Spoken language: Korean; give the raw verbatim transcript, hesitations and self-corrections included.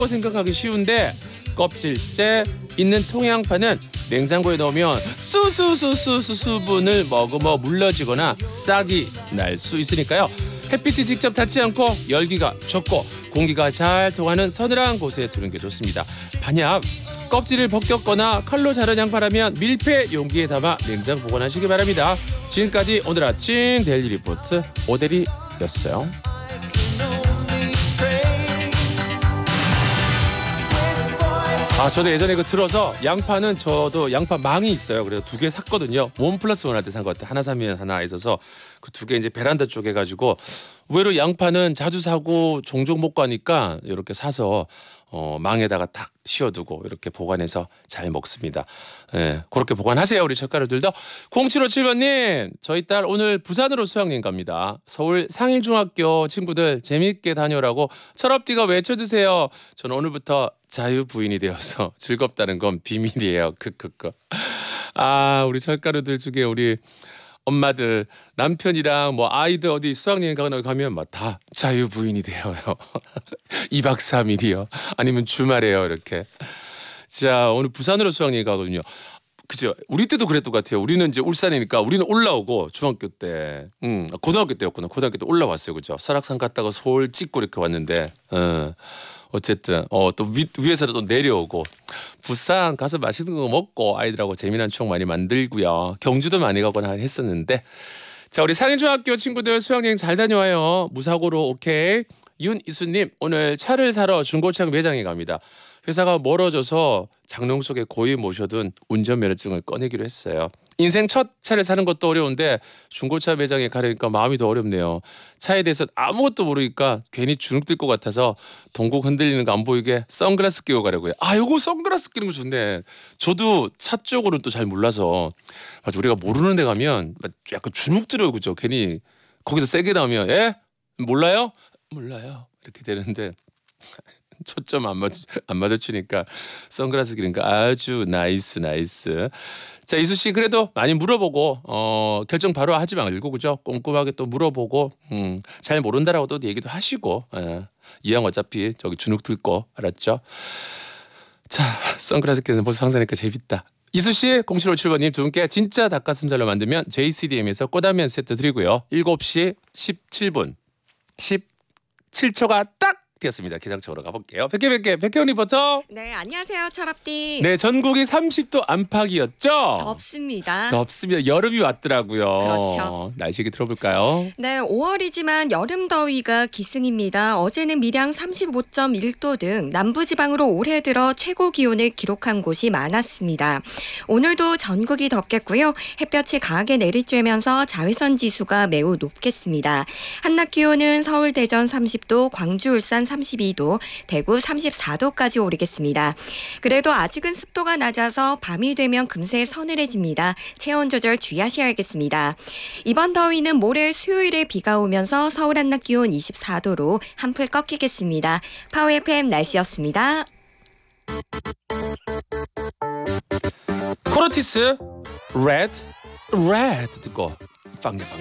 생각하기 쉬운데 껍질째 있는 통양파는 냉장고에 넣으면 수수수수수 수분을 머금어 물러지거나 싹이 날 수 있으니까요. 햇빛이 직접 닿지 않고 열기가 적고 공기가 잘 통하는 서늘한 곳에 두는 게 좋습니다. 만약 껍질을 벗겼거나 칼로 자른 양파라면 밀폐 용기에 담아 냉장 보관하시기 바랍니다. 지금까지 오늘 아침 데일리 리포트 오대리였어요. 아, 저도 예전에 그 들어서 양파는 저도 양파 망이 있어요. 그래서 두 개 샀거든요. 원 플러스 원 할 때 산 것 같아요. 하나 사면 하나 있어서 그 두 개 이제 베란다 쪽에 가지고 의외로 양파는 자주 사고 종종 못 가니까 이렇게 사서 어, 망에다가 딱 씌워두고 이렇게 보관해서 잘 먹습니다. 예, 그렇게 보관하세요, 우리 젓가루들도. 공칠오칠 번님, 저희 딸 오늘 부산으로 수학여행 갑니다. 서울 상일중학교 친구들 재밌게 다녀오라고 철업디가 외쳐주세요. 저는 오늘부터 자유부인이 되어서 즐겁다는 건 비밀이에요. 크크크. 아, 우리 젓가루들 중에 우리 엄마들 남편이랑 뭐 아이들 어디 수학여행 가면 막 다 자유부인이 되어요. 이 박 삼 일이요. 아니면 주말에요, 이렇게. 자, 오늘 부산으로 수학여행 가거든요. 그죠? 우리 때도 그랬던 것 같아요. 우리는 이제 울산이니까 우리는 올라오고 중학교 때, 음, 고등학교 때였구나. 고등학교 때 올라왔어요, 그죠? 설악산 갔다가 서울 찍고 이렇게 왔는데, 어, 어쨌든 어, 또 위, 위에서 또 내려오고 부산 가서 맛있는 거 먹고 아이들하고 재미난 추억 많이 만들고요. 경주도 많이 가거나 했었는데, 자, 우리 상일중학교 친구들 수학여행 잘 다녀와요. 무사고로 오케이. 윤이수님, 오늘 차를 사러 중고차 매장에 갑니다. 회사가 멀어져서 장롱 속에 고이 모셔둔 운전면허증을 꺼내기로 했어요. 인생 첫 차를 사는 것도 어려운데 중고차 매장에 가려니까 마음이 더 어렵네요. 차에 대해서 아무것도 모르니까 괜히 주눅 들 것 같아서 동국 흔들리는 거 안 보이게 선글라스 끼고 가려고요. 아, 요거 선글라스 끼는 거 좋네. 저도 차 쪽으로는 또 잘 몰라서. 맞아, 우리가 모르는 데 가면 약간 주눅 들어요, 그죠? 괜히 거기서 세게 나오면 예? 몰라요? 몰라요. 이렇게 되는데 초점 안 맞 안 맞춰주니까 선글라스 끼는 거 아주 나이스 나이스. 자, 이수 씨 그래도 많이 물어보고 어, 결정 바로 하지 말고, 그죠? 꼼꼼하게 또 물어보고 음, 잘 모른다라고 또 얘기도 하시고. 예. 이왕 어차피 저기 주눅 들 거 알았죠? 자, 선글라스 끼는 모습 상상하니까 재밌다. 이수 씨, 공칠오칠 번님 두 분께 진짜 닭가슴살로 만들면 제이씨디엠에서 꼬다면 세트 드리고요. 일곱 시 십칠 분 십칠 초가 딱 되었습니다. 기상청으로 가볼게요. 백개 백개 백혜원 리포터. 네, 안녕하세요, 철업디. 네, 전국이 삼십 도 안팎이었죠. 덥습니다. 덥습니다. 여름이 왔더라고요. 그렇죠. 날씨 얘기 들어볼까요? 네, 오월이지만 여름 더위가 기승입니다. 어제는 밀양 삼십오 점 일 도 등 남부지방으로 올해 들어 최고 기온을 기록한 곳이 많았습니다. 오늘도 전국이 덥겠고요. 햇볕이 강하게 내리쬐면서 자외선 지수가 매우 높겠습니다. 한낮 기온은 서울, 대전 삼십 도, 광주, 울산 삼십이 도, 대구 삼십사 도까지 오르겠습니다. 그래도 아직은 습도가 낮아서 밤이 되면 금세 서늘해집니다. 체온 조절 주의하셔야겠습니다. 이번 더위는 모레 수요일에 비가 오면서 서울 한낮 기온 이십사 도로 한풀 꺾이겠습니다. 파워 에프엠 날씨였습니다. 코르티스 레드 레드 듣고 빵야 빵야.